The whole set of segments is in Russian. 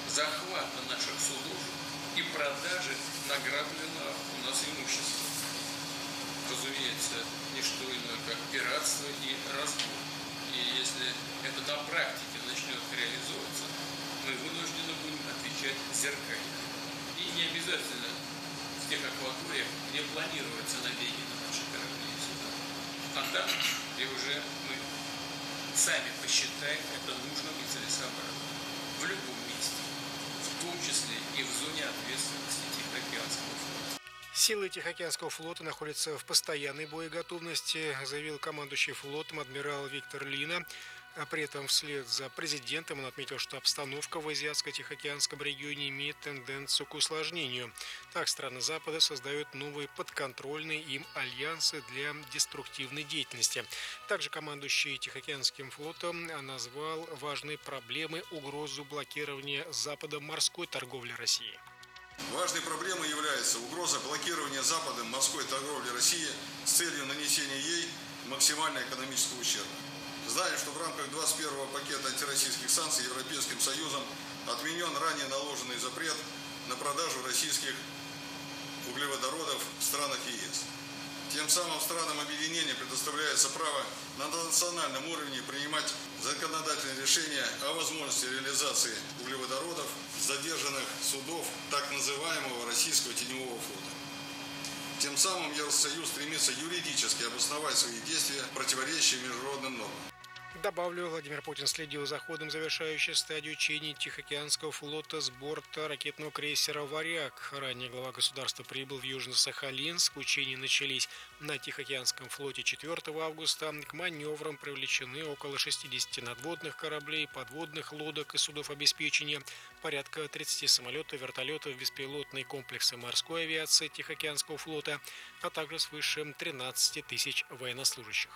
захвата наших судов и продажи награбленного у нас имущества. Разумеется, не что иное, как пиратство и разбой. И если это на практике начнет реализовываться, мы вынуждены будем отвечать зеркально. И не обязательно в тех акваториях, где планируются набеги на наши корабли и суда. А там, где уже мы сами посчитаем это нужным и целесообразным. В любом месте, в том числе и в зоне ответственности Тихоокеанского флота. Силы Тихоокеанского флота находятся в постоянной боеготовности, заявил командующий флотом адмирал Виктор Лина. А при этом вслед за президентом он отметил, что обстановка в Азиатско-Тихоокеанском регионе имеет тенденцию к усложнению. Так страны Запада создают новые подконтрольные им альянсы для деструктивной деятельности. Также командующий Тихоокеанским флотом назвал важной проблемой угрозу блокирования Западом морской торговли России. Важной проблемой является угроза блокирования Западом морской торговли России с целью нанесения ей максимального экономического ущерба. Знаем, что в рамках 21-го пакета антироссийских санкций Европейским Союзом отменен ранее наложенный запрет на продажу российских углеводородов в странах ЕС. Тем самым странам объединения предоставляется право на национальном уровне принимать законодательные решения о возможности реализации углеводородов с задержанных судов так называемого российского теневого флота. Тем самым Евросоюз стремится юридически обосновать свои действия, противоречащие международным нормам. Добавлю, Владимир Путин следил за ходом завершающей стадии учений Тихоокеанского флота с борта ракетного крейсера «Варяг». Ранее глава государства прибыл в Южно-Сахалинск. Учения начались на Тихоокеанском флоте 4 августа. К маневрам привлечены около 60 надводных кораблей, подводных лодок и судов обеспечения, порядка 30 самолетов, вертолетов, беспилотные комплексы морской авиации Тихоокеанского флота, а также свыше 13 тысяч военнослужащих.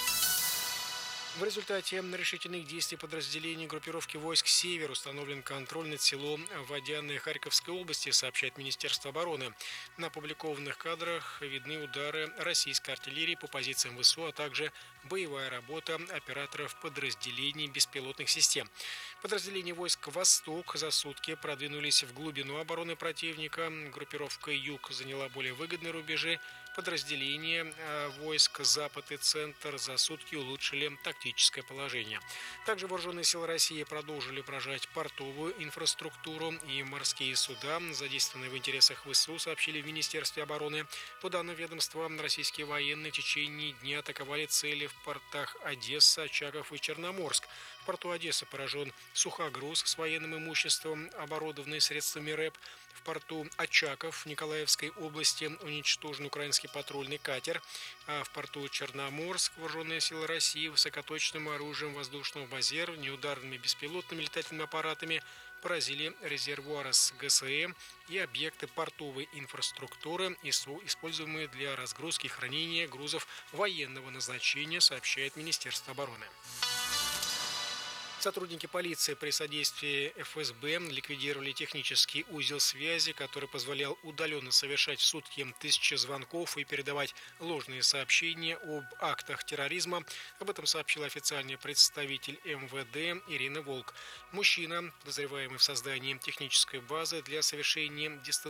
В результате решительных действий подразделений группировки войск «Север» установлен контроль над селом Водяное Харьковской области, сообщает Министерство обороны. На опубликованных кадрах видны удары российской артиллерии по позициям ВСУ, а также боевая работа операторов подразделений беспилотных систем. Подразделения войск «Восток» за сутки продвинулись в глубину обороны противника. Группировка «Юг» заняла более выгодные рубежи. Подразделения войск «Запад» и «Центр» за сутки улучшили тактическое положение. Также вооруженные силы России продолжили поражать портовую инфраструктуру и морские суда, задействованные в интересах ВСУ, сообщили в Министерстве обороны. По данным ведомства, российские военные в течение дня атаковали цели в портах Одесса, Очаков и Черноморск. В порту Одессы поражен сухогруз с военным имуществом, оборудованный средствами РЭП. В порту Очаков Николаевской области уничтожен украинский патрульный катер, а в порту Черноморск вооруженные силы России высокоточным оружием воздушного базера, неударными беспилотными летательными аппаратами поразили резервуары с ГСМ и объекты портовой инфраструктуры, используемые для разгрузки и хранения грузов военного назначения, сообщает Министерство обороны. Сотрудники полиции при содействии ФСБ ликвидировали технический узел связи, который позволял удаленно совершать в сутки тысячи звонков и передавать ложные сообщения об актах терроризма. Об этом сообщил официальный представитель МВД Ирина Волк. Мужчина, подозреваемый в создании технической базы для совершения